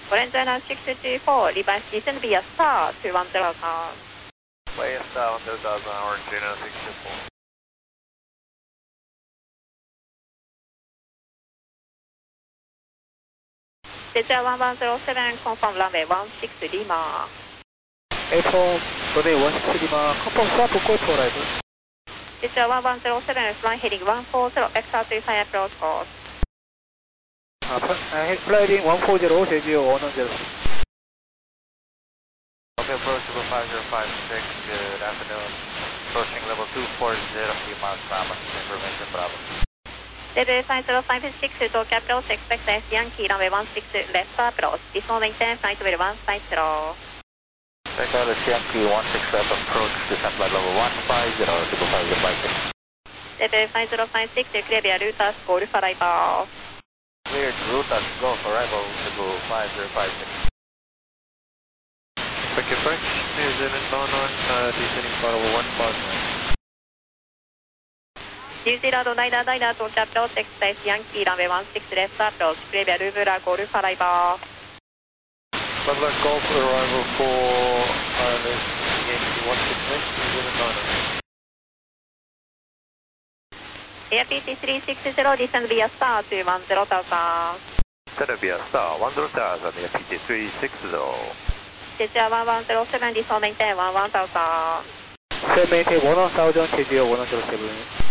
Orange 624, reverse descend via star to 10,000. Via star 10,000, Orange 624. Delta 1107, confirm runway 16 Lima. A4, runway 16 Lima, confirm swap call to arrival. Delta 1107, flying heading 140, vector 35 approach course. Flying 140, 제주 110. Okay, approach level 5056, good afternoon. Approaching level 240, few miles per hour, information Bravo. Delta 5056 to capital, expect S Yankee, runway 16 left approach. This moment 10, flight level 150. Delta Yankee 16 left approach, descent flight level 150, triple 5056. Delta 5056, clear via routers, go to arrival. Cleared routers, go for arrival, triple 5056. Okay, French, New Zealand, descending for level 149. New Zealand, Niner to capital, expect Yankee, runway 16 left approach, clear via Rubura, go to arrival. Level call for arrival for Yankee 16 left, New Zealand, Niner. AirPT 360, descend via star to 10,000. Descend via star 10,000, AirPT 360. Delta 1107, this moment 10, 11,000. maintain 1000, 제주 107.